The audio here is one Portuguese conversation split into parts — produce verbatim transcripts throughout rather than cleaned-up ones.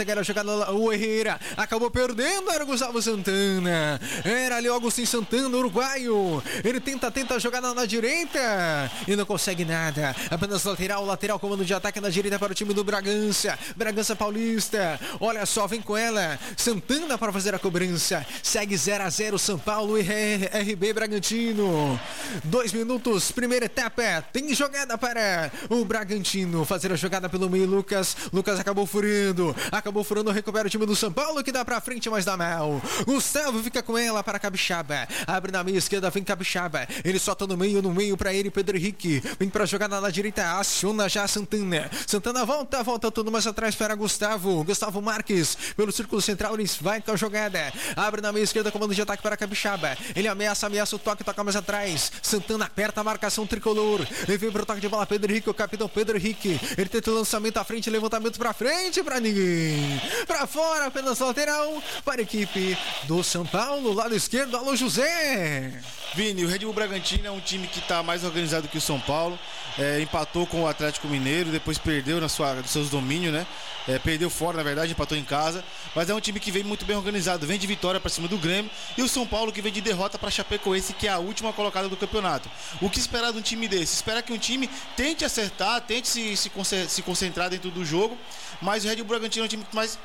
tenta ganhar a jogada, o Herrera acabou perdendo, era o Gustavo Santana, era ali o Agostinho Santana, uruguaio, ele tenta, tenta a jogada na direita e não consegue nada, apenas lateral, lateral, comando de ataque na direita para o time do Bragança, Bragança Paulista, olha só, vem com ela, Santana para fazer a cobrança, segue zero a zero São Paulo e R B Bragantino, dois minutos, primeira etapa, tem jogada para o Bragantino, fazer a jogada pelo meio, Lucas, Lucas acabou furando, acabou furando, recupera o time do São Paulo, que dá pra frente, mas dá mal, Gustavo fica com ela para Capixaba, abre na meia esquerda, vem Capixaba, ele solta no meio, no meio pra ele, Pedro Henrique, vem pra jogada na direita, aciona já Santana, Santana volta, volta tudo mais atrás para Gustavo, Gustavo Marques, pelo círculo central, ele vai com a jogada, abre na meia esquerda, comando de ataque para Capixaba, ele ameaça, ameaça o toque, toca mais atrás, Santana aperta a marcação tricolor, ele vem pro toque de bola, Pedro Henrique, o capitão Pedro Henrique, ele tenta o lançamento à frente, levantamento pra frente, pra ninguém, pra fora, apenas lateral, para a equipe do São Paulo, lado esquerdo, alô José. Vini, o Red Bull Bragantino é um time que está mais organizado que o São Paulo, é, empatou com o Atlético Mineiro, depois perdeu na sua, nos seus domínios, né? É, perdeu fora, na verdade, empatou em casa, mas é um time que vem muito bem organizado, vem de vitória para cima do Grêmio, e o São Paulo que vem de derrota para Chapecoense, que é a última colocada do campeonato. O que esperar de um time desse? Espera que um time tente acertar, tente se, se, se concentrar dentro do jogo, mas o Red Bull Bragantino é um time que mais...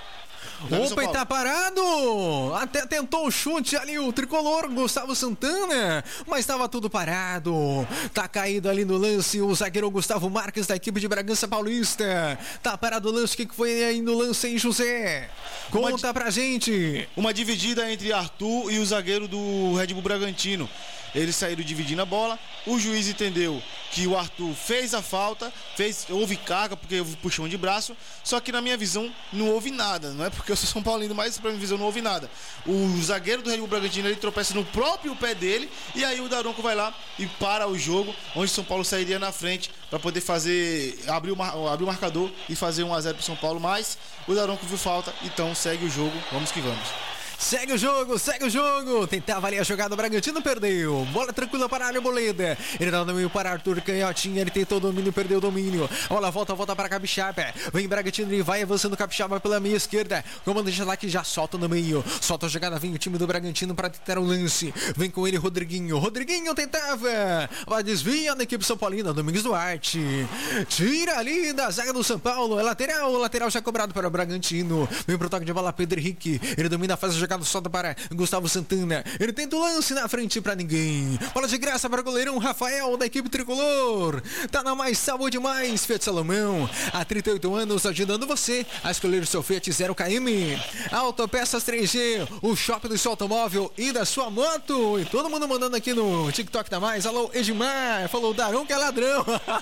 Opa, e tá parado! Até tentou o chute ali o tricolor Gustavo Santana, mas estava tudo parado. Tá caído ali no lance o zagueiro Gustavo Marques da equipe de Bragança Paulista. Tá parado o lance, o que foi aí no lance, hein, José? Conta uma, pra gente. Uma dividida entre Arthur e o zagueiro do Red Bull Bragantino. Eles saíram dividindo a bola, o juiz entendeu que o Arthur fez a falta, fez, houve carga porque houve puxão de braço, só que na minha visão não houve nada, não é porque eu sou São Paulino, mas pra minha visão não houve nada. O zagueiro do Red Bull Bragantino, ele tropeça no próprio pé dele, e aí o Daronco vai lá e para o jogo, onde o São Paulo sairia na frente para poder fazer, abrir o, abrir o marcador e fazer um a zero pro São Paulo, mas o Daronco viu falta, então segue o jogo, vamos que vamos. Segue o jogo, segue o jogo. Tentava ali a jogada, o Bragantino perdeu. Bola tranquila para a Arboleda. Ele dá no meio para Arthur Canhotinha. Ele tentou o domínio, perdeu o domínio. Bola volta, volta para Capixaba. Vem Bragantino e vai avançando Capixaba pela meia esquerda. Comando de lá que já solta no meio. Solta a jogada, vem o time do Bragantino para tentar o lance. Vem com ele Rodriguinho. Rodriguinho tentava. Vai desvia na equipe São Paulina. Domingos Duarte. Tira ali da zaga do São Paulo. É lateral, o lateral já cobrado para o Bragantino. Vem pro toque de bola Pedro Henrique. Ele domina, faz a jogada. Solta para Gustavo Santana. Ele tenta o lance na frente para ninguém. Bola de graça para o goleirão Rafael da equipe tricolor. Tá na mais saúde mais Fiat Salomão. Há trinta e oito anos ajudando você a escolher o seu Fiat zero quilômetro. Autopeças três G, o shopping do seu automóvel e da sua moto. E todo mundo mandando aqui no TikTok da Mais. Alô, Edmar. Falou, Daron que é ladrão.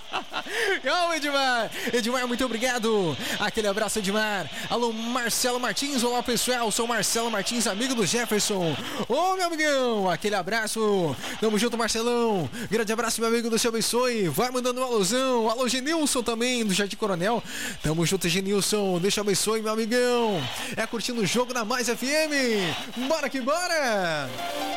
Calma, Edmar. Edmar, muito obrigado. Aquele abraço, Edmar. Alô, Marcelo Martins. Olá, pessoal. Sou Marcelo Martins, amigo do Jefferson. Ô, meu amigão, aquele abraço. Tamo junto, Marcelão. Grande abraço, meu amigo, Deus te abençoe. Vai mandando um alusão. Alô, Genilson também, do Jardim Coronel. Tamo junto, Genilson. Deus te abençoe, meu amigão. É curtindo o jogo na Mais F M. Bora que bora.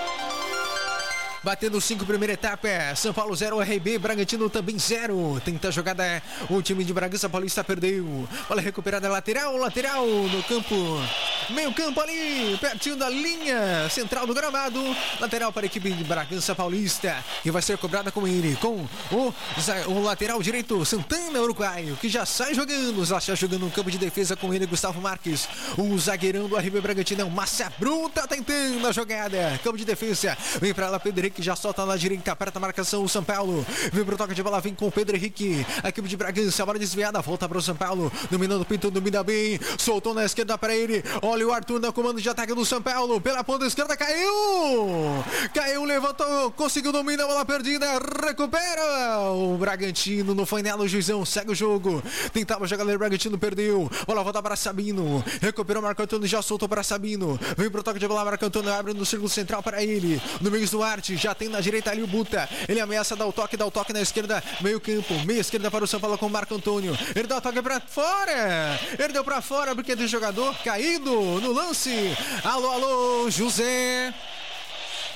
Batendo cinco, primeira etapa, São Paulo zero, R B, Bragantino também zero. Tenta a jogada, o time de Bragança Paulista perdeu. Bola recuperada, lateral, lateral no campo, meio campo ali, pertinho da linha central do gramado. Lateral para a equipe de Bragança Paulista, que vai ser cobrada com ele, com o, o lateral direito, Santana, uruguaio, que já sai jogando, já está jogando no campo de defesa com ele, Gustavo Marques. O zagueirão do R B Bragantino é o Massa Bruta, tentando a jogada, campo de defesa, vem para lá Pedro Henrique, já solta na direita, aperta a marcação, o São Paulo, vem pro toque de bola, vem com o Pedro Henrique, a equipe de Bragança, bola desviada, volta para o São Paulo, dominando o Pinto, domina bem, soltou na esquerda para ele, olha o Arthur no comando de ataque do São Paulo, pela ponta esquerda, caiu, caiu, levantou, conseguiu dominar, bola perdida, recupera, o Bragantino, não foi nela, o juizão, segue o jogo, tentava jogar o Bragantino, perdeu, bola volta para Sabino, recuperou, Marco Antônio, já soltou para Sabino, vem pro toque de bola, Marco Antônio abre no círculo central para ele, Domingos Duarte, já tem na direita ali o Buta, ele ameaça dar o toque, dá o toque na esquerda, meio campo, meia esquerda para o São Paulo com o Marco Antônio, ele dá o toque pra fora, ele deu pra fora porque tem jogador caído no lance, alô, alô, José.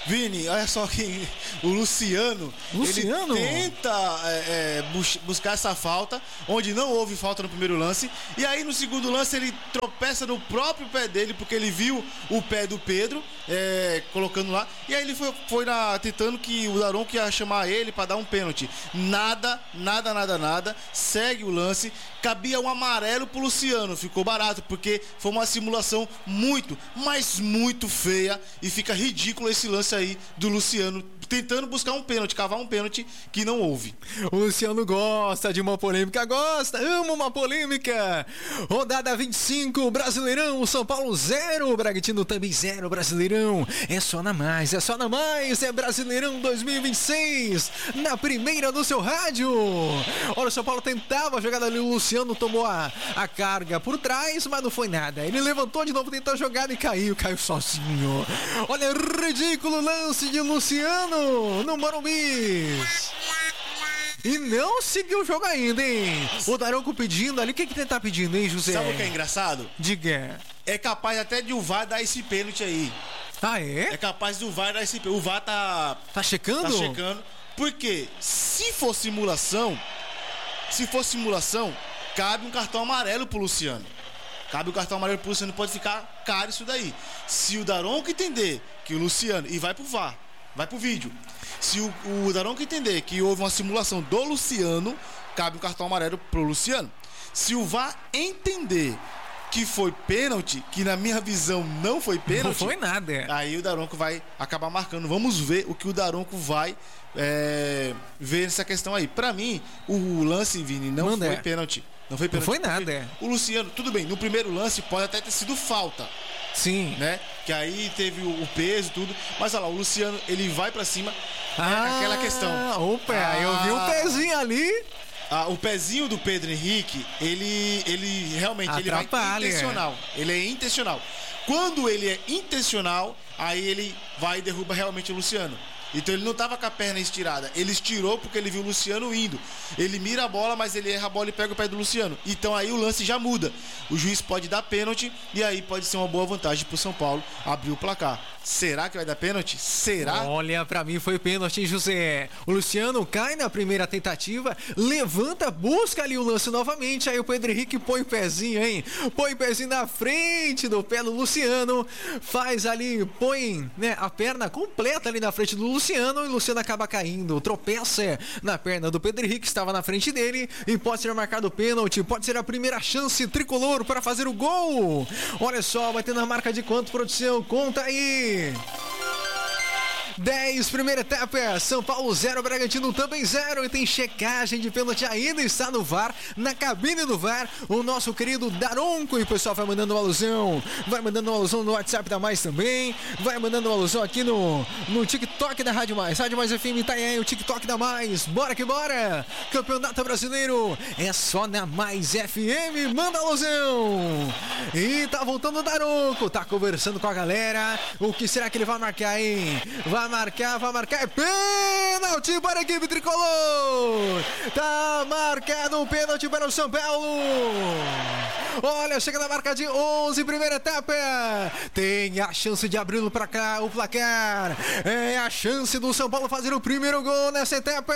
Vini, olha só que o Luciano, Luciano? ele tenta é, é, bus- buscar essa falta, onde não houve falta no primeiro lance, e aí no segundo lance ele tropeça no próprio pé dele, porque ele viu o pé do Pedro, é, colocando lá, e aí ele foi, foi na, tentando que o Daronco ia chamar ele para dar um pênalti. Nada, nada, nada, nada, segue o lance, cabia um amarelo pro Luciano, ficou barato, porque foi uma simulação muito, mas muito feia, e fica ridículo esse lance aí do Luciano tentando buscar um pênalti, cavar um pênalti que não houve. O Luciano gosta de uma polêmica, gosta, ama uma polêmica. Rodada vinte e cinco, Brasileirão, São Paulo zero, Bragantino também zero, Brasileirão. É só na mais, é só na mais, é Brasileirão dois mil e vinte e seis, na primeira do seu rádio. Olha, o São Paulo tentava a jogada ali, o Luciano tomou a, a carga por trás, mas não foi nada. Ele levantou de novo, tentou a jogada e caiu, caiu sozinho. Olha, ridículo lance de Luciano no Morumbi. E não seguiu o jogo ainda, hein? O Daronco pedindo ali. O que que ele tá pedindo, hein, José? Sabe o que é engraçado? Diga. É capaz até de o V A R dar esse pênalti aí. Ah, é? É capaz do V A R dar esse pênalti. O V A R tá... Tá checando? Tá checando. Porque se for simulação, se for simulação, cabe um cartão amarelo pro Luciano. Cabe o cartão amarelo pro Luciano, pode ficar caro isso daí. Se o Daronco entender que o Luciano... E vai pro V A R. Vai pro vídeo. Se o, o Daronco entender que houve uma simulação do Luciano, cabe um cartão amarelo pro Luciano. Se o V A R entender que foi pênalti, que na minha visão não foi pênalti... Não foi nada. Aí o Daronco vai acabar marcando. Vamos ver o que o Daronco vai é, ver nessa questão aí. Pra mim, o lance, Vini, não Manda. foi pênalti. Não foi pênalti. Não foi nada. O Luciano, tudo bem, no primeiro lance pode até ter sido falta. Sim. Né? Que aí teve o, o peso e tudo. Mas olha lá, o Luciano, ele vai pra cima. Ah, é aquela questão. Opa, Ah. eu vi um pezinho ali. Ah, o pezinho do Pedro Henrique, ele, ele realmente ele vai Atrapalha. intencional. Ele é intencional. Quando ele é intencional, aí ele vai e derruba realmente o Luciano. Então ele não estava com a perna estirada. Ele estirou porque ele viu o Luciano indo. Ele mira a bola, mas ele erra a bola e pega o pé do Luciano. Então aí o lance já muda. O juiz pode dar pênalti e aí pode ser uma boa vantagem pro São Paulo abrir o placar. Será que vai dar pênalti? Será? Olha, pra mim foi pênalti, hein, José? O Luciano cai na primeira tentativa, levanta, busca ali o lance novamente. Aí o Pedro Henrique põe o pezinho, hein? Põe o pezinho na frente do pé do Luciano. Faz ali, põe, né, a perna completa ali na frente do Luciano. E o Luciano acaba caindo. Tropeça na perna do Pedro Henrique, que estava na frente dele. E pode ser marcado o pênalti. Pode ser a primeira chance tricolor para fazer o gol. Olha só, batendo a marca de quanto, produção? Conta aí. dez, primeira etapa, São Paulo zero, Bragantino também zero, e tem checagem de pênalti ainda, está no V A R, na cabine do V A R, o nosso querido Daronco, e o pessoal vai mandando uma alusão, vai mandando uma alusão no WhatsApp da Mais também, vai mandando uma alusão aqui no, no TikTok da Rádio Mais, Rádio Mais F M Itanhaém, o TikTok da Mais, bora que bora, Campeonato Brasileiro, é só na Mais F M, manda alusão, e tá voltando o Daronco, tá conversando com a galera, o que será que ele vai marcar, hein? Vai marcar, vai marcar, é pênalti para a equipe tricolor, tá marcado um pênalti para o São Paulo. Olha, chega na marca de onze, primeira etapa, tem a chance de abrir para cá o placar, é a chance do São Paulo fazer o primeiro gol nessa etapa.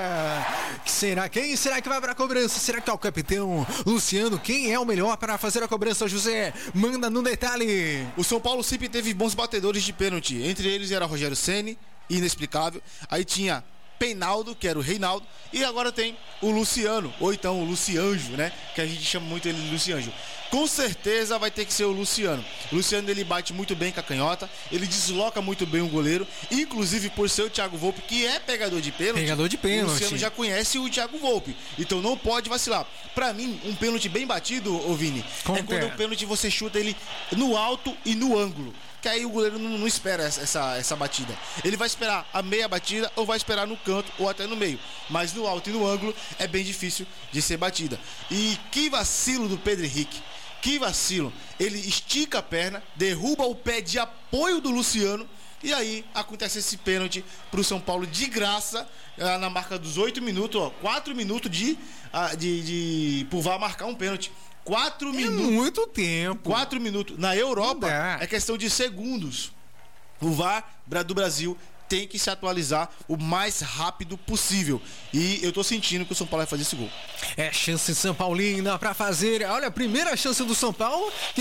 Será quem será que vai para a cobrança? Será que é o capitão Luciano? Quem é o melhor para fazer a cobrança, José? Manda no detalhe. O São Paulo sempre teve bons batedores de pênalti. Entre eles era Rogério Ceni, inexplicável. Aí tinha Peinaldo, que era o Reinaldo. E agora tem o Luciano, ou então o Lucianjo, né? Que a gente chama muito ele de Lucianjo. Com certeza vai ter que ser o Luciano. O Luciano, ele bate muito bem com a canhota, ele desloca muito bem o goleiro, inclusive por ser o Thiago Volpe, que é pegador de pênalti. Pegador de pênalti. O Luciano já conhece o Thiago Volpe, então não pode vacilar. Pra mim, um pênalti bem batido, ô Vini, Como é quando é? o pênalti você chuta ele no alto e no ângulo. Que aí o goleiro não, não espera essa, essa batida. Ele vai esperar a meia batida ou vai esperar no canto ou até no meio. Mas no alto e no ângulo é bem difícil de ser batida. E que vacilo do Pedro Henrique. Que vacilo. Ele estica a perna, derruba o pé de apoio do Luciano. E aí acontece esse pênalti pro São Paulo de graça, na marca dos oito minutos, ó. quatro minutos de, de, de, pro V A R marcar um pênalti. Quatro É minutos. muito tempo. Quatro minutos. Na Europa Não dá. é questão de segundos. O V A R do Brasil tem que se atualizar o mais rápido possível. E eu tô sentindo que o São Paulo vai fazer esse gol. É chance São Paulina pra fazer. Olha, a primeira chance do São Paulo.